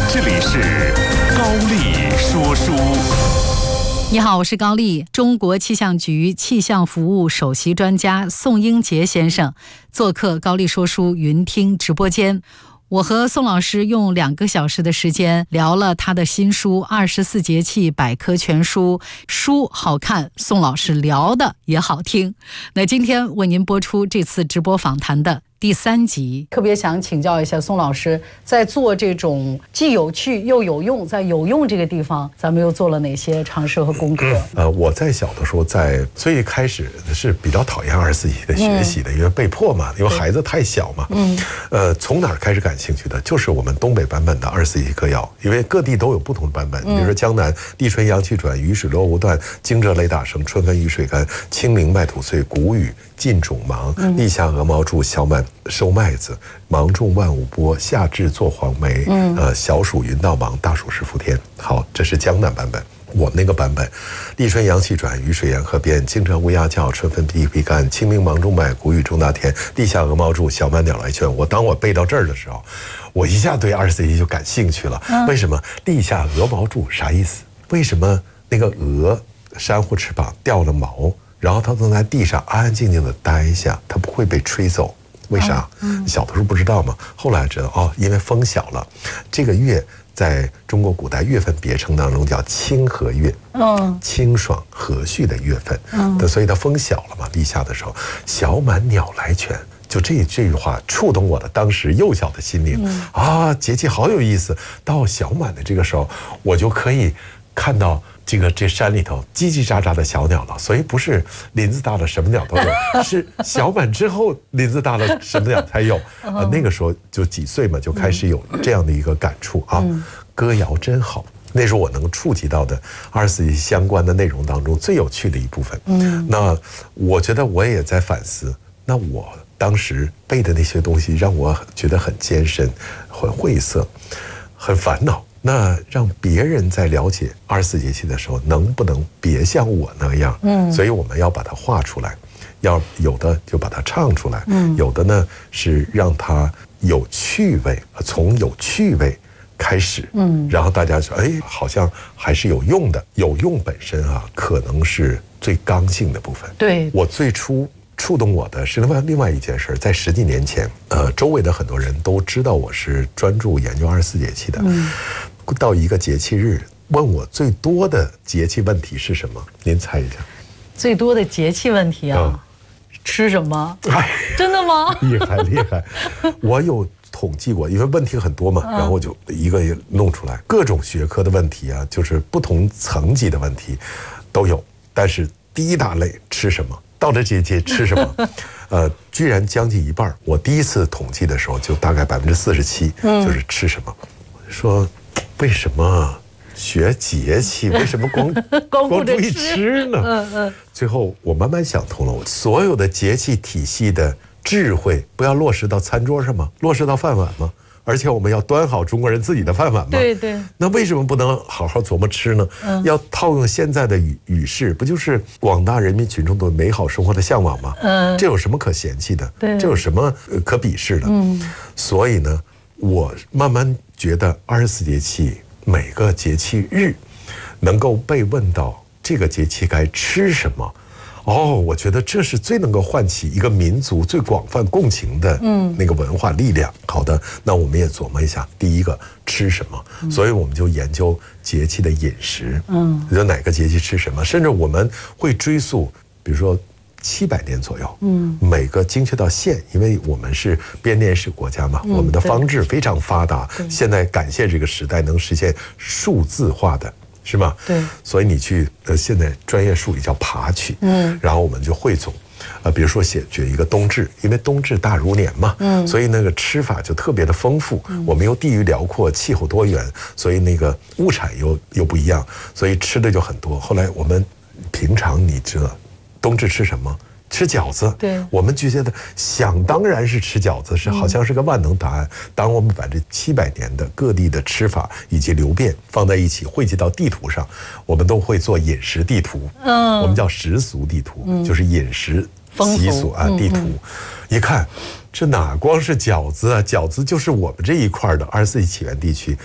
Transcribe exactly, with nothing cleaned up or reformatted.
这里是高丽说书。 你好，我是高丽。中国气象局气象服务首席专家宋英杰先生做客高丽说书云听直播间。我和宋老师用两个小时的时间聊了他的新书《二十四节气百科全书》，书好看，宋老师聊的也好听。那今天为您播出这次直播访谈的第三集，特别想请教一下宋老师，在做这种既有趣又有用，在有用这个地方，咱们又做了哪些尝试和功课？ 嗯、呃，我在小的时候，在最开始是比较讨厌二十四节气的学习的，嗯、因为被迫嘛，因为孩子太小嘛。嗯。呃，从哪儿开始感兴趣的？就是我们东北版本的二十四节气歌谣，因为各地都有不同的版本。嗯、比如说江南立春阳气转，雨水落无断，惊蛰雷打声，春分雨水干，清明麦土碎，谷雨尽种芒，立夏鹅毛蛀，小满收麦子，芒种万物播，夏至做黄梅，嗯，呃，小暑云道芒，大暑是伏天。好，这是江南版本。我们那个版本，立春阳气转，雨水沿河边，惊蛰乌鸦叫，春分地皮干，清明芒种麦，谷雨种大田，立夏鹅毛蛀，小满鸟来劝。我当我背到这儿的时候，我一下对二十四节气就感兴趣了。嗯、为什么立夏鹅毛蛀啥意思？为什么那个鹅珊瑚翅膀掉了毛？然后它能在地上安安静静的待一下，它不会被吹走，为啥？嗯、小的时候不知道嘛，后来知道哦，因为风小了。这个月在中国古代月份别称当中叫清和月，嗯，清爽和煦的月份，嗯，所以它风小了嘛，立夏的时候，小满鸟来劝。就这这句话触动我的当时幼小的心灵，嗯、啊，节气好有意思。到小满的这个时候，我就可以看到。这个这山里头叽叽喳喳的小鸟了，所以不是林子大了什么鸟都有，是小满之后林子大了什么鸟才有。呃，那个时候就几岁嘛，就开始有这样的一个感触啊。歌谣真好，那是我能触及到的二十四节气相关的内容当中最有趣的一部分。嗯，那我觉得我也在反思，那我当时背的那些东西让我觉得很艰深、很晦涩、很烦恼。那让别人在了解二十四节气的时候，能不能别像我那样？嗯，所以我们要把它画出来，要有的就把它唱出来，嗯，有的呢是让它有趣味，从有趣味开始，嗯，然后大家说，哎，好像还是有用的。有用本身啊，可能是最刚性的部分。对，我最初触动我的是另外另外一件事，在十几年前，呃，周围的很多人都知道我是专注研究二十四节气的。嗯，到一个节气日，问我最多的节气问题是什么？您猜一下。最多的节气问题啊，嗯、吃什么？哎，真的吗？厉害厉害！我有统计过，因为问题很多嘛，嗯、然后我就一个一个弄出来，各种学科的问题啊，就是不同层级的问题都有。但是第一大类吃什么？到了节气吃什么？呃，居然将近一半。我第一次统计的时候，就大概百分之四十七，就是吃什么。说。为什么学节气？为什么光光注意吃呢？嗯嗯。最后我慢慢想通了，我所有的节气体系的智慧，不要落实到餐桌上吗？落实到饭碗吗？而且我们要端好中国人自己的饭碗吗？对对。那为什么不能好好琢磨吃呢？嗯。要套用现在的语语式，不就是广大人民群众对美好生活的向往吗？嗯。这有什么可嫌弃的？对。这有什么可鄙视的？嗯。所以呢。我慢慢觉得二十四节气每个节气日能够被问到这个节气该吃什么，哦，我觉得这是最能够唤起一个民族最广泛共情的那个文化力量。嗯、好的，那我们也琢磨一下，第一个吃什么，嗯、所以我们就研究节气的饮食，嗯，就哪个节气吃什么，甚至我们会追溯，比如说。七百年左右，嗯，每个精确到县，因为我们是编年史国家嘛，嗯、我们的方志非常发达。现在感谢这个时代能实现数字化的，是吗？对。所以你去呃，现在专业术语叫爬取，嗯，然后我们就汇总，呃，比如说写举一个冬至，因为冬至大如年嘛，嗯，所以那个吃法就特别的丰富。嗯、我们又地域辽阔，气候多元，所以那个物产又又不一样，所以吃的就很多。后来我们平常你知道。冬至吃什么？吃饺子。对，我们就觉得想当然是吃饺子，是好像是个万能答案。当我们把这七百年的各地的吃法以及流变放在一起，汇集到地图上，我们都会做饮食地图。嗯，我们叫食俗地图，嗯、就是饮食习俗啊地图。嗯、一看，这哪光是饺子啊？饺子就是我们这一块的二十四节气起源地区